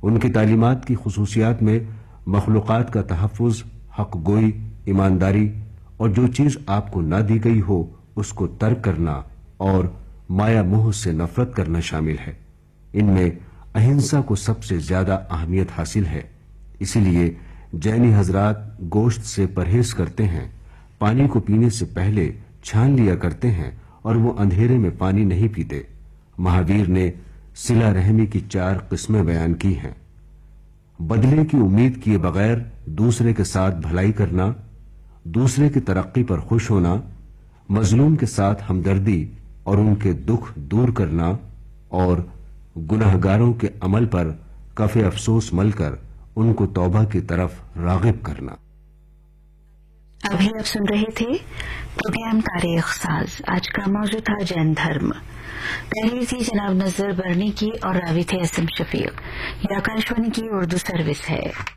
ان کی تعلیمات کی خصوصیات میں مخلوقات کا تحفظ، حق گوئی، ایمانداری اور جو چیز آپ کو نہ دی گئی ہو اس کو ترک کرنا اور مایا موہ سے نفرت کرنا شامل ہے۔ ان میں اہنسا کو سب سے زیادہ اہمیت حاصل ہے، اسی لیے جینی حضرات گوشت سے پرہیز کرتے ہیں، پانی کو پینے سے پہلے چھان لیا کرتے ہیں اور وہ اندھیرے میں پانی نہیں پیتے۔ مہاویر نے صلہ رحمی کی 4 قسمیں بیان کی ہیں: بدلے کی امید کیے بغیر دوسرے کے ساتھ بھلائی کرنا، دوسرے کی ترقی پر خوش ہونا، مظلوم کے ساتھ ہمدردی اور ان کے دکھ دور کرنا، اور گناہگاروں کے عمل پر کف افسوس مل کر ان کو توبہ کی طرف راغب کرنا۔ ابھی آپ سن رہے تھے پروگرام تاریخ ساز۔ آج کا موضوع تھا جین دھرم۔ تحریر تھی جناب نذر برنی کی اور راوی تھے اسم شفیق۔ یہ آکاشوانی کی اردو سروس ہے۔